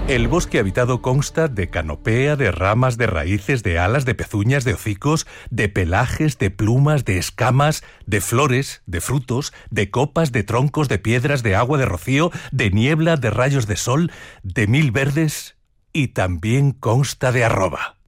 El bosque habitado consta de canopea, de ramas, de raíces, de alas, de pezuñas, de hocicos, de pelajes, de plumas, de escamas, de flores, de frutos, de copas, de troncos, de piedras, de agua, de rocío, de niebla, de rayos de sol, de mil verdes y también consta de arroba.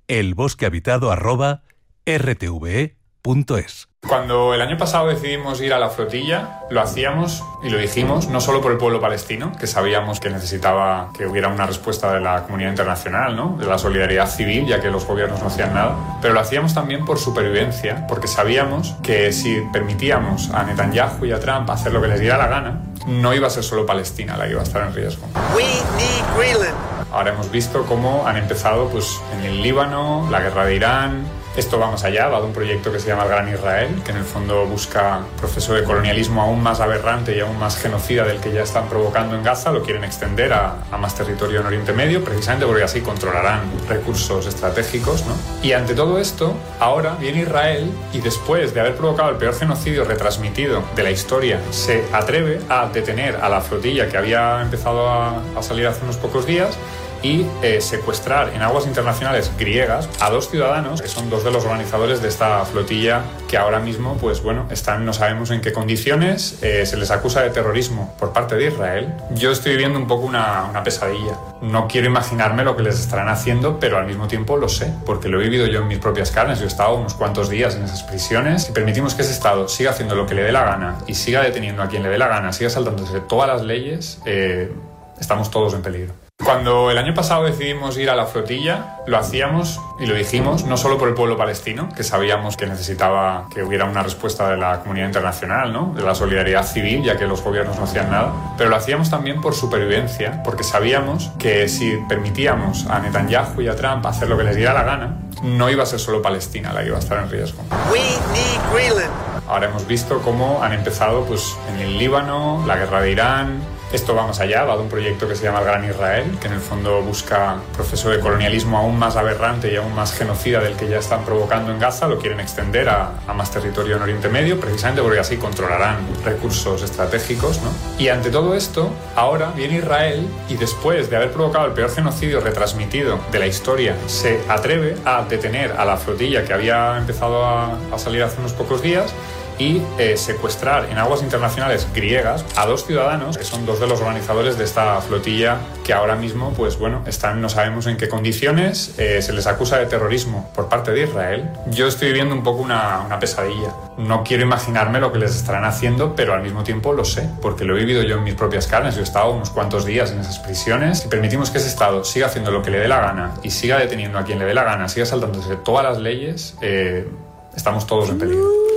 elbosquehabitado@rtve.es. Cuando el año pasado decidimos ir a la flotilla, lo hacíamos y lo dijimos no solo por el pueblo palestino, que sabíamos que necesitaba que hubiera una respuesta de la comunidad internacional, ¿no?, de la solidaridad civil, ya que los gobiernos no hacían nada, pero lo hacíamos también por supervivencia, porque sabíamos que si permitíamos a Netanyahu y a Trump hacer lo que les diera la gana, no iba a ser solo Palestina la que iba a estar en riesgo. We need Greenland. Ahora hemos visto cómo han empezado en el Líbano, la guerra de Irán. Esto va más allá, va de un proyecto que se llama el Gran Israel, que en el fondo busca un proceso de colonialismo aún más aberrante y aún más genocida del que ya están provocando en Gaza. Lo quieren extender a más territorio en Oriente Medio, precisamente porque así controlarán recursos estratégicos, ¿no? Y ante todo esto, ahora viene Israel y después de haber provocado el peor genocidio retransmitido de la historia, se atreve a detener a la flotilla que había empezado a salir hace unos pocos días y secuestrar en aguas internacionales griegas a 2 ciudadanos que son 2 de los organizadores de esta flotilla, que ahora mismo están, no sabemos en qué condiciones. Se les acusa de terrorismo por parte de Israel. Yo estoy viviendo un poco una pesadilla. No quiero imaginarme lo que les estarán haciendo, pero al mismo tiempo lo sé, porque lo he vivido yo en mis propias carnes. Yo he estado unos cuantos días en esas prisiones. Si permitimos que ese Estado siga haciendo lo que le dé la gana y siga deteniendo a quien le dé la gana, siga saltándose todas las leyes, estamos todos en peligro. Cuando el año pasado decidimos ir a la flotilla, lo hacíamos y lo dijimos no solo por el pueblo palestino, que sabíamos que necesitaba que hubiera una respuesta de la comunidad internacional, ¿no?, de la solidaridad civil, ya que los gobiernos no hacían nada, pero lo hacíamos también por supervivencia, porque sabíamos que si permitíamos a Netanyahu y a Trump hacer lo que les diera la gana, no iba a ser solo Palestina la que iba a estar en riesgo. We need Greenland. Ahora hemos visto cómo han empezado en el Líbano, la guerra de Irán. Esto va más allá, va de un proyecto que se llama el Gran Israel, que en el fondo busca un proceso de colonialismo aún más aberrante y aún más genocida del que ya están provocando en Gaza. Lo quieren extender a más territorio en Oriente Medio, precisamente porque así controlarán recursos estratégicos, ¿no? Y ante todo esto, ahora viene Israel y después de haber provocado el peor genocidio retransmitido de la historia, se atreve a detener a la flotilla que había empezado a salir hace unos pocos días y secuestrar en aguas internacionales griegas a 2 ciudadanos que son 2 de los organizadores de esta flotilla, que ahora mismo están, no sabemos en qué condiciones. Se les acusa de terrorismo por parte de Israel. Yo estoy viviendo un poco una pesadilla. No quiero imaginarme lo que les estarán haciendo, pero al mismo tiempo lo sé, porque lo he vivido yo en mis propias carnes. Yo he estado unos cuantos días en esas prisiones. Si permitimos que ese Estado siga haciendo lo que le dé la gana y siga deteniendo a quien le dé la gana, siga saltándose todas las leyes, estamos todos en peligro.